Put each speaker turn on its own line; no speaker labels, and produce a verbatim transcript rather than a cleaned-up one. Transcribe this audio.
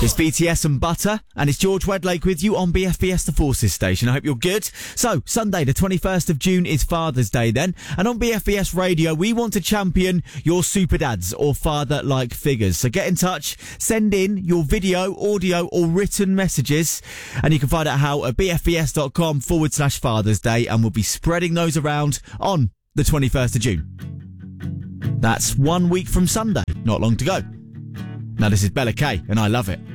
It's B T S and Butter, and it's George Wedlake with you on B F B S The Forces station. I hope you're good. So, Sunday the twenty-first of June is Father's Day then, and on B F B S Radio, we want to champion your super dads or father-like figures. So get in touch, send in your video, audio or written messages, and you can find out how at bfbs.com forward slash Father's Day, and we'll be spreading those around on the twenty-first of June. That's one week from Sunday, not long to go. Now this is Bella Kay, and I Love It.